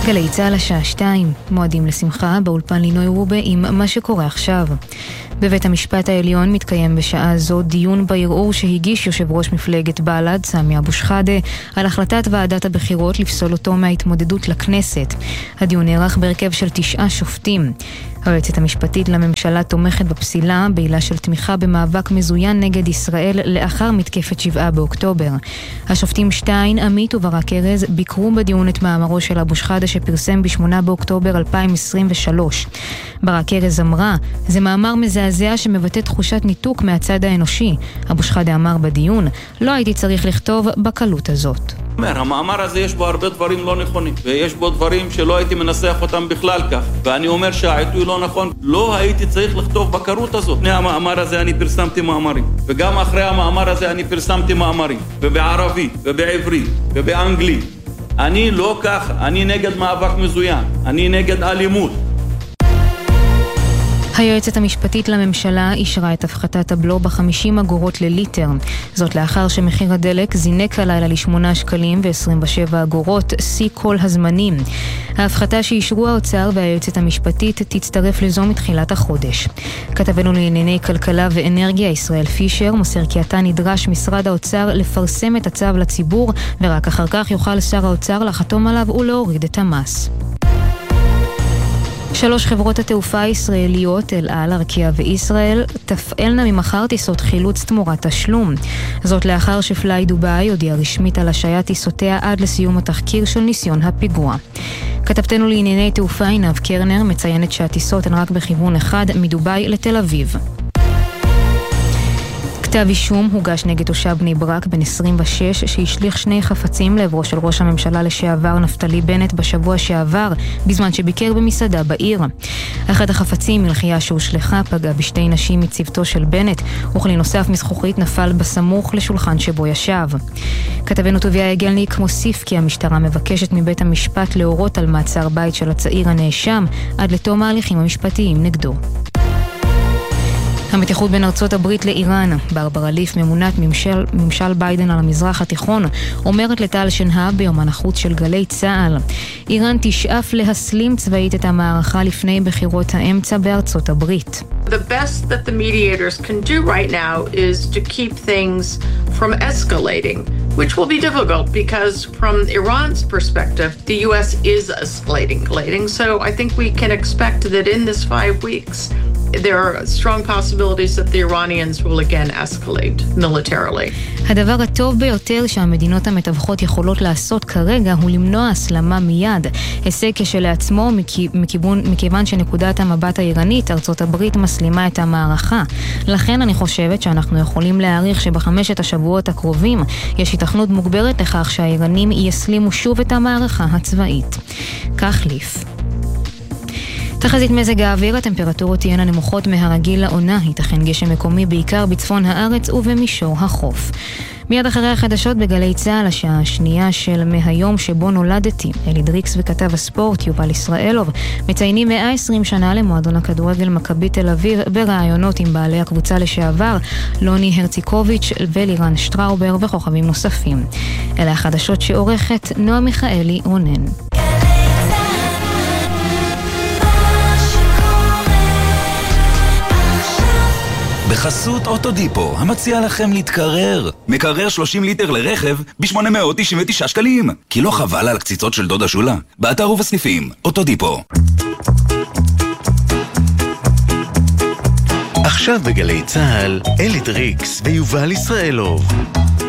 גלי צהל השעה 2, מועדים לשמחה באולפן לינוי רובה עם מה שקורה עכשיו. בבית המשפט העליון מתקיים בשעה זו דיון בערעור שהגיש יושב ראש מפלגת בל"ד סמי אבו שחאדה על החלטת ועדת הבחירות לפסול אותו מההתמודדות לכנסת. הדיון נערך בהרכב של 9 שופטים. היועצת המשפטית לממשלה תומכת בפסילה בעילה של תמיכה במאבק מזוין נגד ישראל לאחר מתקפת 7 באוקטובר. השופטים שטיין, עמית וברק ארז ביקרו בדיון את מאמרו של אבו שחאדה שפרסם ב8 באוקטובר 2023. ברק ארז אמרה, זה מאמר מזעזע שמבטא תחושת ניתוק מהצד האנושי. אבו שחאדה אמר בדיון, לא הייתי צריך לכתוב בקלות הזאת. המאמר הזה יש בו הרבה דברים לא נכונים, ויש בו דברים שלא הייתי מנסח אותם בכלל כך, ואני אומר שהעיתוי לא נכון, לא הייתי צריך לכתוב בקרות הזאת. לפני המאמר הזה אני פרסמתי מאמרים, וגם אחרי המאמר הזה אני פרסמתי מאמרים, ובערבית, ובעברית, ובאנגלית. אני לא כך, אני נגד מאבק מזוין, אני נגד אלימות. היועצת המשפטית לממשלה אישרה את הפחתת הבלו ב50 אגורות לליטר. זאת לאחר שמחיר הדלק זינק הלילה ל8 שקלים ו27 אגורות, שיא כל הזמנים. ההפחתה שאישרו האוצר והיועצת המשפטית תצטרף לזו מתחילת החודש. כתבנו לענייני כלכלה ואנרגיה ישראל פישר מוסר כי עתה נדרש משרד האוצר לפרסם את הצו לציבור, ורק אחר כך יוכל שר האוצר לחתום עליו ולהוריד את המס. 3 חברות התעופה הישראליות, אל על, ארקיע וישראל, תפעלנה ממחר טיסות חילוץ תמורת תשלום. זאת לאחר שפליי דובאי הודיעה רשמית על השעיית טיסותיה עד לסיום התחקיר של ניסיון הפיגוע. כתבתנו לענייני תעופה עינב קרנר מציינת שהטיסות הן רק בכיוון אחד מדובאי לתל אביב. כתב אישום הוגש נגד תושב בני ברק בן 26 שהשליך 2 חפצים לעברו של ראש הממשלה לשעבר נפתלי בנט בשבוע שעבר בזמן שביקר במסעדה בעיר. אחד החפצים, מלחייה שהושלחה, פגע ב2 נשים מצוותו של בנט, וכלי נוסף מזכוכית נפל בסמוך לשולחן שבו ישב. כתבנו טוביה יגלניק מוסיף כי המשטרה מבקשת מבית המשפט להורות על מעצר בית של הצעיר הנאשם עד לתום ההליכים המשפטיים נגדו. המתיחות בין ארצות הברית לאיראן, ברברה ליף, ממונת ממשל ביידן על המזרח התיכון, אומרת לטל שנהב ביומן החוץ של גלי צהל. איראן תשאף להסלים צבאית את המערכה לפני בחירות האמצע בארצות הברית. The best that the mediators can do right now is to keep things from escalating, which will be difficult because from Iran's perspective, the US is escalating. So I think we can expect that in this 5 weeks, there are strong possibilities that the Iranians will again escalate militarily. הדבר הטוב ביותר שהמדינות המתווכות יכולות לעשות כרגע הוא למנוע הסלמה מיד. הישג כשלעצמו מכיוון שנקודת המבט האיראנית, ארצות הברית מסלימה את המערכה. לכן אני חושבת שאנחנו יכולים להעריך שב5 השבועות הקרובים יש התכנות מוגברת לכך שהאיראנים יסלימו שוב את המערכה הצבאית. כך ליף. תחזית מזג האוויר, הטמפרטורות תהיינה נמוכות מהרגיל לעונה, ייתכן גשם מקומי בעיקר בצפון הארץ ובמישור החוף. מיד אחרי החדשות בגלי צהל, השעה השנייה של מהיום שבו נולדתי. אלי דריקס וכתב הספורט יובל ישראלוב מציינים 120 שנה למועדון הכדורגל מכבי תל אביב ברעיונות עם בעלי הקבוצה לשעבר לוני הרציקוביץ' ולירן שטראובר וכוכבים נוספים. אלה החדשות שעורכת נועה מיכאלי רונן. בחסות אוטודיפו, המציע לכם להתקרר. מקרר 30 ליטר לרכב ב-899 שקלים. כי לא חבל על קציצות של דודה שולה? באתר ובסניפים, אוטודיפו. עכשיו בגלי צהל, אלי דריקס ויובל ישראלוב.